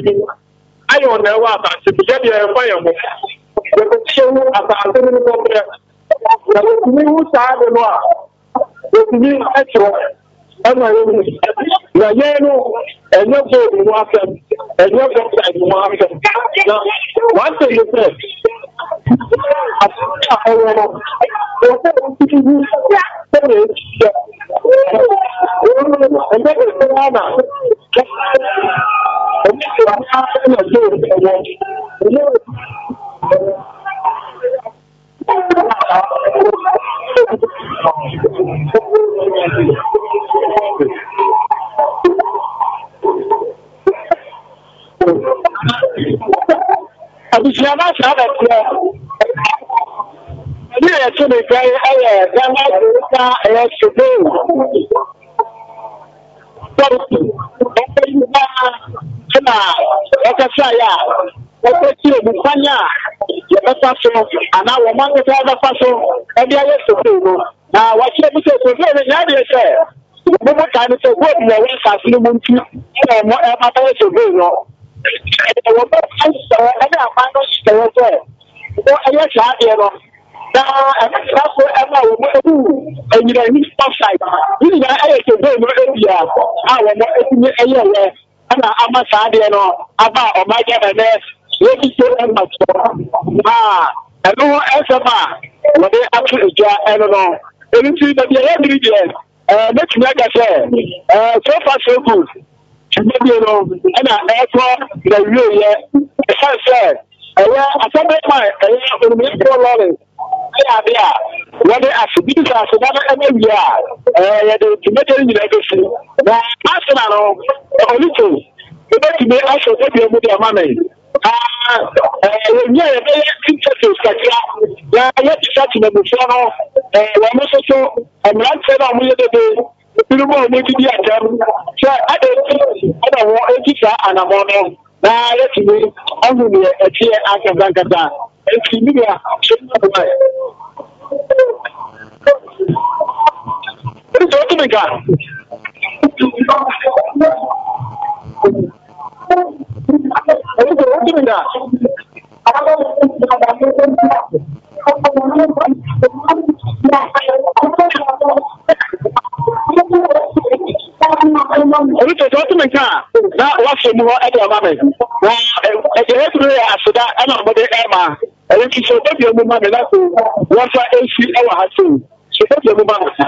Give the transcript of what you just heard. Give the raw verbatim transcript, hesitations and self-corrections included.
I don't know what to get your fire. The show about the new side of the new actual. Na yenu enyo go ni waka enyo go side ni waka one thing you say awo o se o ti ni se ni o me ko se ana o mi se ana na do Abisiama sabe que ni e me kai aya gana ka e sebe na eka saya eka ti obufanya ye beta so ana wo man ke ta beta so e bia ye sebe no na wa che bi se sebe ne ya de se mo mo kan se go bi we ka sinu mu nti e mo e ma ta sebe no e wo ba so e na ma no se wo se o aye cha de no na e so e ma wo mo ebu enyira ni offside ni na aye sebe no e bia a wo mo e ni aye ye ana ama sa de no aba o ma je na ne we ti so e ma so ah eno esema wo de atu eja eno no eni ti na de ya diri je eh make me ga say eh so far so good maybe no ana echo na wiye ye e say say eh asaba ma eh o mi pro lore ya bia wo de asibi sa so na na wiya eh ya de timede ni na go si na asena no olito ebe ti me aso de bi mu de amana ah eh nye ye be interface kakra ya ye ti sa ti na bu so no eh wo mo so so amran se na mo ye de de biru mo mo ti di atam so ade ada wo e ti sa anamo no na ye ti me onu ne e ti aka bankata e ti mi ya so na ba It's what we got. Oríṣi tó tún nìkan náà wá ṣe mú ẹ̀dẹ̀ ọ̀ma mi. Ẹ̀jẹ̀ ètò rẹ̀ àṣìdá ẹ̀nà ọmọdé ẹ̀ máa. Ẹ̀yìn kì í ṣe òbí ọmọ máa mi láti wọ́n fa èsì ẹ̀wà ha sí. Ṣé òbí ọmọ máa mi?